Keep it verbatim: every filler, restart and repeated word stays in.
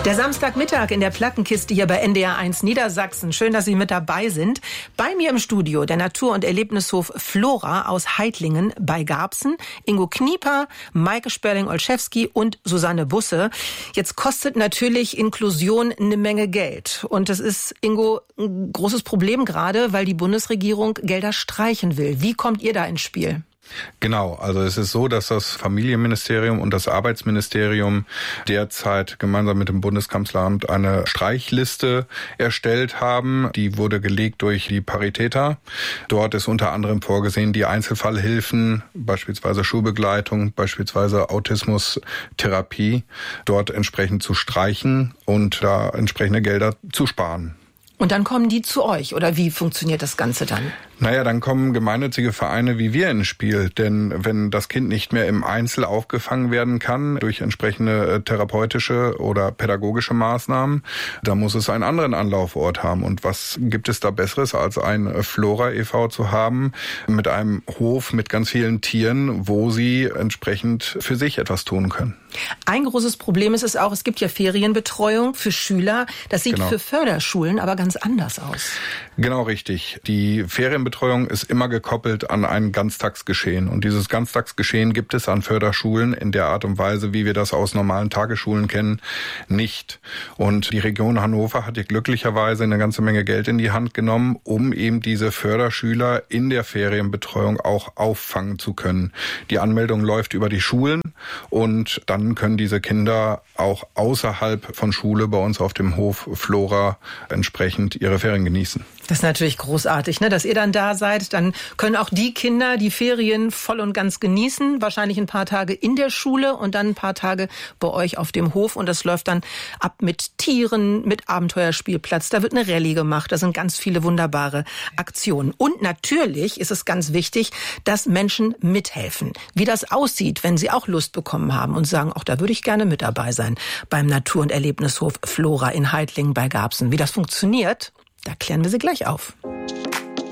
Der Samstagmittag in der Plattenkiste hier bei N D R eins Niedersachsen. Schön, dass Sie mit dabei sind. Bei mir im Studio der Natur- und Erlebnishof Flora aus Heitlingen bei Garbsen. Ingo Knieper, Maike Sperling-Olszewski und Susanne Busse. Jetzt kostet natürlich Inklusion eine Menge Geld. Und das ist, Ingo, ein großes Problem gerade, weil die Bundesregierung Gelder streichen will. Wie kommt ihr da ins Spiel? Genau, also es ist so, dass das Familienministerium und das Arbeitsministerium derzeit gemeinsam mit dem Bundeskanzleramt eine Streichliste erstellt haben. Die wurde gelegt durch die Paritäter. Dort ist unter anderem vorgesehen, die Einzelfallhilfen, beispielsweise Schulbegleitung, beispielsweise Autismustherapie, dort entsprechend zu streichen und da entsprechende Gelder zu sparen. Und dann kommen die zu euch, oder wie funktioniert das Ganze dann? Naja, dann kommen gemeinnützige Vereine wie wir ins Spiel. Denn wenn das Kind nicht mehr im Einzel aufgefangen werden kann durch entsprechende therapeutische oder pädagogische Maßnahmen, dann muss es einen anderen Anlaufort haben. Und was gibt es da Besseres, als ein Flora e V zu haben mit einem Hof mit ganz vielen Tieren, wo sie entsprechend für sich etwas tun können? Ein großes Problem ist es auch, es gibt ja Ferienbetreuung für Schüler. Das sieht genau. für Förderschulen aber ganz anders aus. Genau richtig. Die Ferienbetreuung ist immer gekoppelt an ein Ganztagsgeschehen. Und dieses Ganztagsgeschehen gibt es an Förderschulen in der Art und Weise, wie wir das aus normalen Tagesschulen kennen, nicht. Und die Region Hannover hat hier glücklicherweise eine ganze Menge Geld in die Hand genommen, um eben diese Förderschüler in der Ferienbetreuung auch auffangen zu können. Die Anmeldung läuft über die Schulen und dann können diese Kinder auch außerhalb von Schule bei uns auf dem Hof Flora entsprechend ihre Ferien genießen. Das ist natürlich großartig, ne? Dass ihr dann da seid. Dann können auch die Kinder die Ferien voll und ganz genießen. Wahrscheinlich ein paar Tage in der Schule und dann ein paar Tage bei euch auf dem Hof. Und das läuft dann ab mit Tieren, mit Abenteuerspielplatz. Da wird eine Rallye gemacht. Da sind ganz viele wunderbare Aktionen. Und natürlich ist es ganz wichtig, dass Menschen mithelfen. Wie das aussieht, wenn sie auch Lust bekommen haben und sagen, auch da würde ich gerne mit dabei sein beim Natur- und Erlebnishof Flora in Heitlingen bei Garbsen. Wie das funktioniert, da klären wir sie gleich auf.